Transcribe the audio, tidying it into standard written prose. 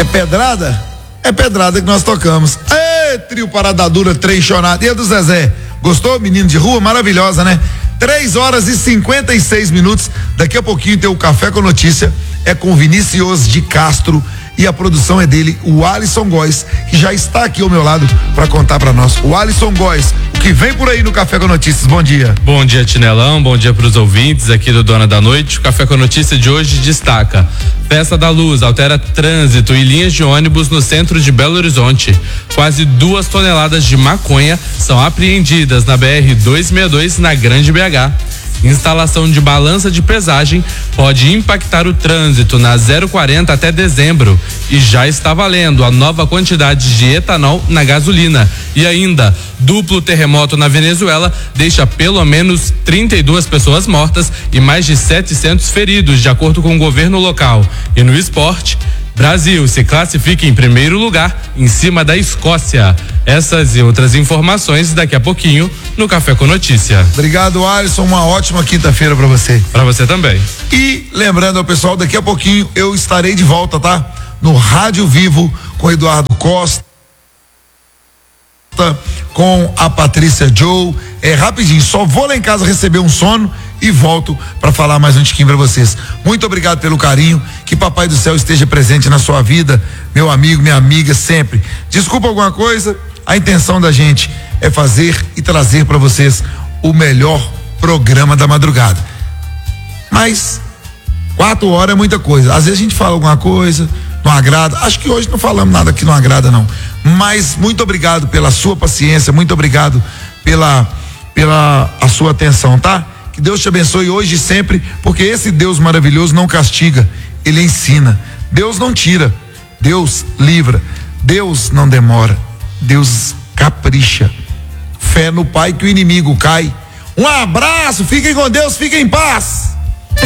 É pedrada? É pedrada que nós tocamos. Ê, trio Parada Dura, trechonado. E a do Zezé? Gostou, menino de rua? Maravilhosa, né? 3h56. Daqui a pouquinho tem o Café com Notícia. É com Vinícius de Castro. E a produção é dele, o Alisson Góes, que já está aqui ao meu lado para contar para nós. O Alisson Góes, o que vem por aí no Café com Notícias. Bom dia. Bom dia, Tinelão. Bom dia para os ouvintes aqui do Dona da Noite. O Café com Notícia de hoje destaca: Festa da Luz altera trânsito e linhas de ônibus no centro de Belo Horizonte. Quase 2 toneladas de maconha são apreendidas na BR-262 na Grande BH. Instalação de balança de pesagem pode impactar o trânsito na 040 até dezembro e já está valendo a nova quantidade de etanol na gasolina. E ainda, duplo terremoto na Venezuela deixa pelo menos 32 pessoas mortas e mais de 700 feridos, de acordo com o governo local. E no esporte, Brasil se classifica em primeiro lugar em cima da Escócia. Essas e outras informações daqui a pouquinho no Café com Notícia. Obrigado, Alisson. Uma ótima quinta-feira para você. Para você também. E lembrando ao pessoal, daqui a pouquinho eu estarei de volta, tá? No Rádio Vivo com Eduardo Costa, com a Patrícia Joe. É rapidinho, só vou lá em casa receber um sono e volto para falar mais um tiquinho para vocês. Muito obrigado pelo carinho, que Papai do Céu esteja presente na sua vida, meu amigo, minha amiga, sempre. Desculpa alguma coisa, a intenção da gente é fazer e trazer para vocês o melhor programa da madrugada. Mas 4 horas é muita coisa. Às vezes a gente fala alguma coisa, não agrada. Acho que hoje não falamos nada que não agrada, não. Mas muito obrigado pela sua paciência, muito obrigado pela a sua atenção, tá? Que Deus te abençoe hoje e sempre, porque esse Deus maravilhoso não castiga, ele ensina. Deus não tira, Deus livra, Deus não demora, Deus capricha. Fé no Pai que o inimigo cai. Um abraço, fiquem com Deus, fiquem em paz.